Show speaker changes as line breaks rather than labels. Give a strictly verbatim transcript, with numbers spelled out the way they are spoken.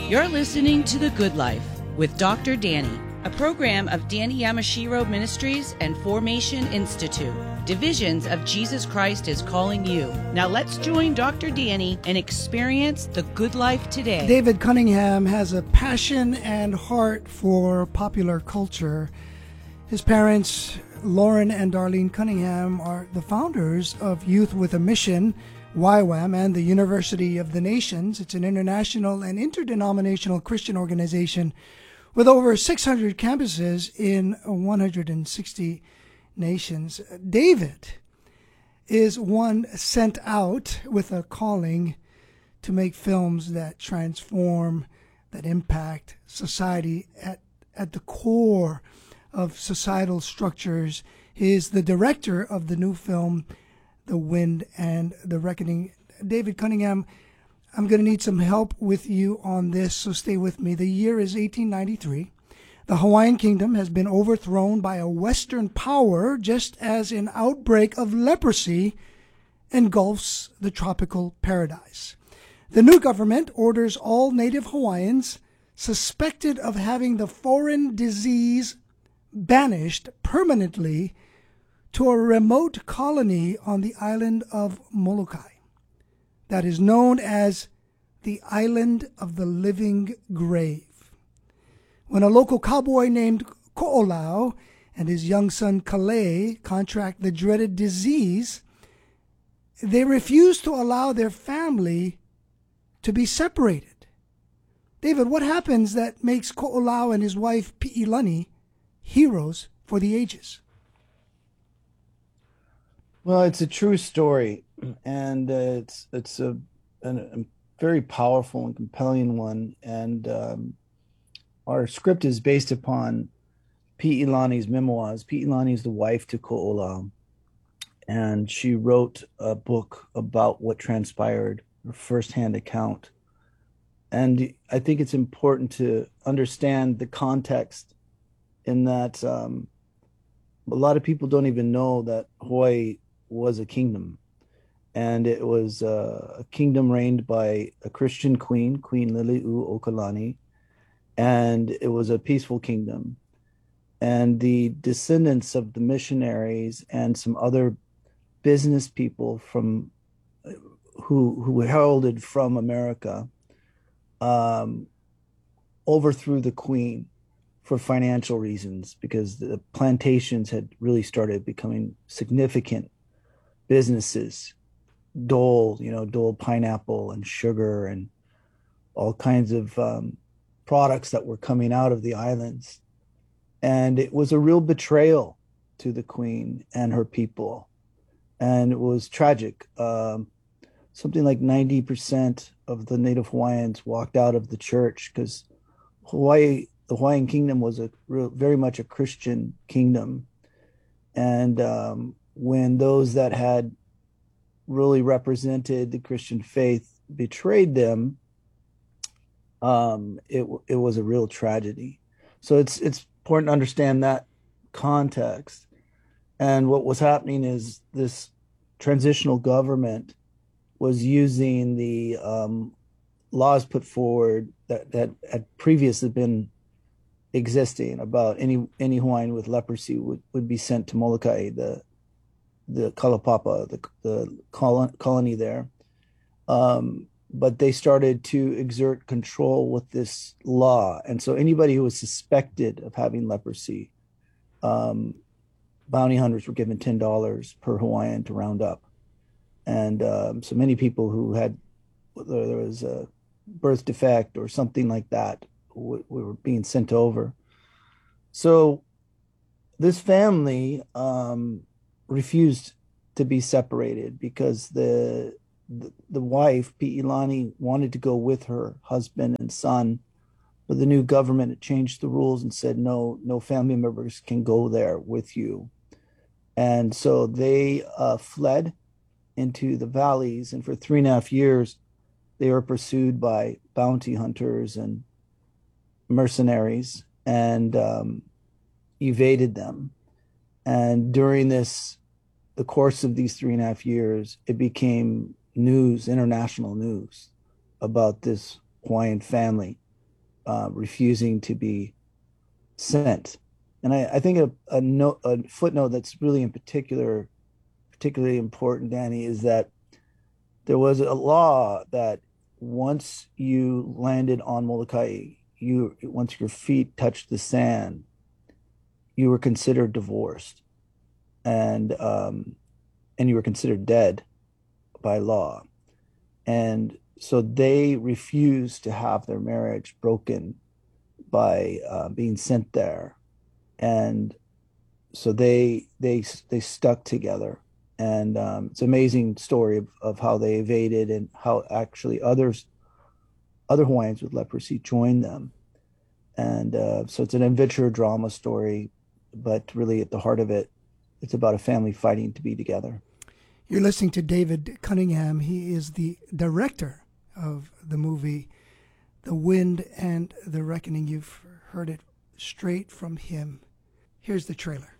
You're listening to The Good Life with Doctor Danny, a program of Danny Yamashiro Ministries and Formation Institute. Divisions of Jesus Christ is calling you. Now let's join Doctor Danny and experience the good life today.
David Cunningham has a passion and heart for popular culture. His parents, Lauren and Darlene Cunningham, are the founders of Youth with a Mission, Y WAM, and the University of the Nations. It's an international and interdenominational Christian organization with over six hundred campuses in one hundred sixty nations. David is one sent out with a calling to make films that transform, that impact society at, at the core of societal structures. He is the director of the new film, The Wind and the Reckoning. David Cunningham, I'm going to need some help with you on this, so stay with me. The year is eighteen ninety-three. The Hawaiian Kingdom has been overthrown by a Western power, just as an outbreak of leprosy engulfs the tropical paradise. The new government orders all native Hawaiians suspected of having the foreign disease banished permanently to a remote colony on the island of Molokai that is known as the Island of the Living Grave. When a local cowboy named Ko'olau and his young son Kalei contract the dreaded disease, they refuse to allow their family to be separated. David, what happens that makes Ko'olau and his wife Pi'ilani heroes for the ages?
Well, it's a true story, and uh, it's it's a, a, a very powerful and compelling one. And um, our script is based upon Pi'ilani's memoirs. Pi'ilani is the wife to Ko'olau, and she wrote a book about what transpired, her firsthand account. And I think it's important to understand the context in that um, a lot of people don't even know that Hawaii was a kingdom, and it was uh, a kingdom reigned by a Christian queen, Queen Liliuokalani, and it was a peaceful kingdom. And the descendants of the missionaries and some other business people from who who heralded from America um, overthrew the queen for financial reasons, because the plantations had really started becoming significant businesses. Dole, you know, Dole pineapple and sugar and all kinds of um, products that were coming out of the islands. And it was a real betrayal to the queen and her people. And it was tragic. Um, something like ninety percent of the native Hawaiians walked out of the church, because Hawaii, the Hawaiian kingdom was a real, very much a Christian kingdom. And um, when those that had really represented the Christian faith betrayed them, um, it it was a real tragedy. So it's it's important to understand that context. And what was happening is this transitional government was using the um, laws put forward that, that had previously been existing about any any Hawaiian with leprosy would, would be sent to Molokai, the the Kalapapa, the the colony there. Um, but they started to exert control with this law, and so anybody who was suspected of having leprosy, um, bounty hunters were given ten dollars per Hawaiian to round up, and um, so many people who had whether there was a birth defect or something like that we were being sent over. So this family um, refused to be separated because the, the the wife, Pi'ilani, wanted to go with her husband and son, but the new government had changed the rules and said, no, no family members can go there with you. And so they uh, fled into the valleys, and for three and a half years, they were pursued by bounty hunters and mercenaries, and um, evaded them. And during this, the course of these three and a half years, it became news, international news, about this Hawaiian family uh, refusing to be sent. And I, I think a, a note, a footnote that's really in particular, particularly important, Danny, is that there was a law that once you landed on Molokai, you once your feet touched the sand, you were considered divorced, and um, and you were considered dead by law. And so they refused to have their marriage broken by uh, being sent there, and so they they they stuck together. And um, it's an amazing story of, of how they evaded and how actually others, other Hawaiians with leprosy joined them. And uh, so it's an adventure drama story, but really at the heart of it, it's about a family fighting to be together.
You're listening to David Cunningham. He is the director of the movie The Wind and the Reckoning. You've heard it straight from him. Here's the trailer.